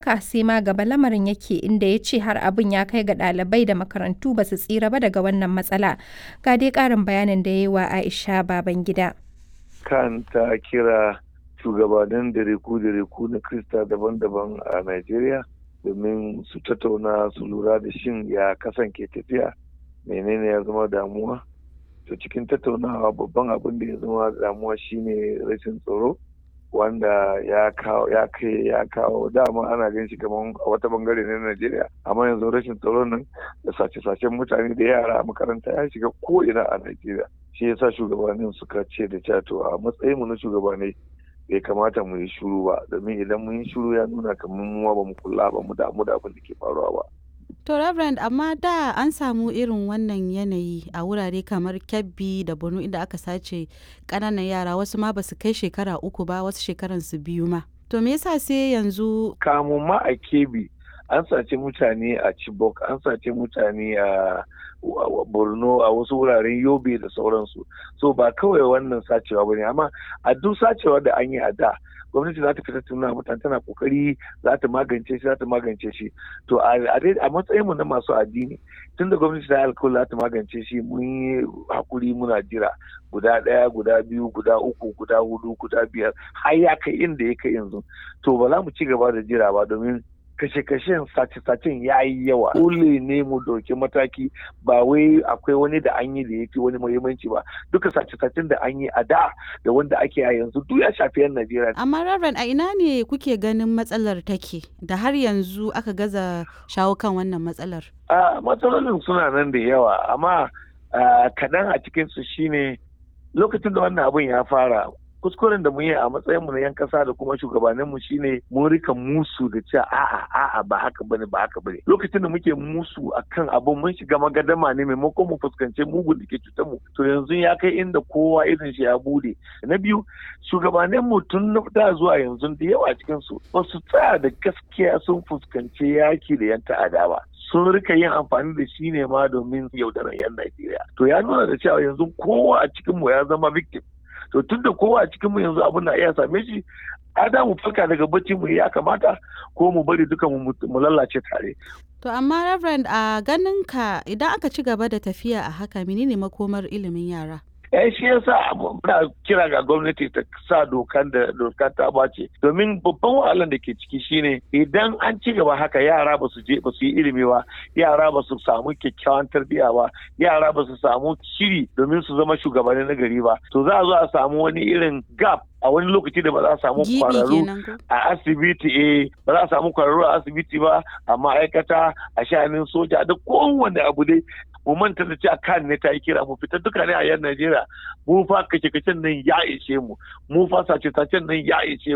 haka sai ma gaba lamarin yake, inda ya ce har abin ya kai ga ɗalibai da makarantu ba su tsira ba daga wannan matsala. Ga dai ƙarin bayanin da ya yi wa Aisha Babangida. Kan ta kira shugabannin dariku na Krista daban-daban a Najeriya domin su tattauna su lura da shin ya kasance tafiya, menene ya zama damuwa. To cikin tattaunawa babban abin da ya zama damuwa shine rashin tsaro, wanda ya kawo dama ana gan shi kamar a wata bangare na Najeriya, amma yanzu rashin tsaro nan da sace-sacen mutane da yara a makaranta ya shiga ko ina a Najeriya. Shi yasa shugabannin suka ce da cato a matsayin mu na shugabanni bai kamata mu yi shuru ba, domin idan mun yi shuru ya nuna kamar mu ba mu kula ba mu damu da abin da ke faruwa ba. To Reverend, amma da an samu irin wannan yanayi a wurare kamar Kebbi da Borno inda aka sace ƙananan yara, wasu ma ba su kai shekara 3 ba, wasu shekaran su 2 ma. To me yasa sai yanzu? Kamun ma a Kebbi an sace mutane a Chibok, an sace mutane a Borno, a wasu wuraren Yobe da sauransu. So ba kawai wannan sacewa bane, amma a duk sacewa da an yi a da gwamnati za ta fita tuna mutane, tana kokari za ta magance shi. To a matsayin mu na masu addini, tunda gwamnati ta alkawari za ta magance shi, mun yi hakuri muna jira guda 1, guda 2, guda 3, guda 4, guda 5 har ya kai inda ya kai yanzu. To ba za mu ci gaba da jira ba, domin kashe-kashen sace-sacen ya yi yawa. Dole ne mu dauki mataki, ba wai akwai wani da an yi da ya fi wani muhimmanci ba. Duka sace-sacen da an yi a da wanda ake a yanzu duk ya shafi 'yan Najeriya. Amma Reverend, a ina ne kuke ganin matsalar take da har yanzu aka gaza shawo kan wannan matsalar? Matsalolin suna nan da yawa, amma kaɗan a cikinsu shine lokacin da wannan abun ya fara. Kuskuren da mu yi a matsayin mu na 'yan kasa da kuma shugabannin mu shine mun rika musu da cewa a'a ba haka bane. Lokacin da muke musu akan abun mun shiga magadama ne maimakon mu fuskance mugun da ke cutar mu. To yanzu ya kai inda kowa irin shi ya bude. Na biyu, shugabannin mu tun da zuwa yanzu da yawa cikin su ba su tsaya da gaskiya sun fuskanci yaki da 'yan ta'ada ba. Sun rika yin amfani da shi ne ma domin yaudarar 'yan Najeriya. To ya nuna da cewa yanzu kowa a cikin mu ya zama victim. To tun da kowa a cikin mu yanzu abin na iya same shi, ada mu farka daga bacci mu ya kamata ko mu bari duka mu lalace tare. To amma Reverend, a ganin ka idan aka ci gaba da tafiya a haka, menene makomar ilimin yara? Shi yasa muna kira ga gwamnati ta sa dokan ta bace, domin babban wahalar da ke ciki shine idan an ci gaba haka yara ba su yi ilimi ba, yara ba su samu kyakkyawan tarbiyya ba, yara ba su samu shiri domin su zama shugabanni na gari ba, to za a zo a samu wani irin gap a wani lokaci da ba za a samu kwararru a asibiti ba za a samu kwararru a asibiti ba, a ma'aikata, a sha'anin soja da kowane abu dai. Mu manta da cewa kan ne ta yi kira mu fita duka ne a yan Najeriya, mu fa kace-kacen nan ya ishe mu fa sace-sacen nan ya ishe